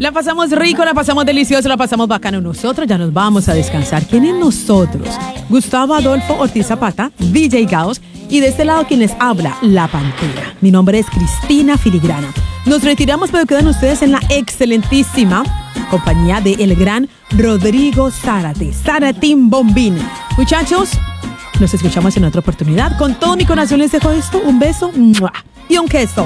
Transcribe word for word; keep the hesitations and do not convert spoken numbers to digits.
La pasamos rico, la pasamos delicioso, la pasamos bacano. Nosotros ya nos vamos a descansar. ¿Quiénes nosotros? Gustavo Adolfo Ortiz Zapata, D J Gauss, y de este lado quien les habla, La Pantera. Mi nombre es Cristina Filigrana. Nos retiramos, pero quedan ustedes en la excelentísima compañía de el gran Rodrigo Zárate, Zaratín Bombín. Muchachos, nos escuchamos en otra oportunidad. Con todo mi corazón les dejo esto, un beso ¡mua! Y un queso.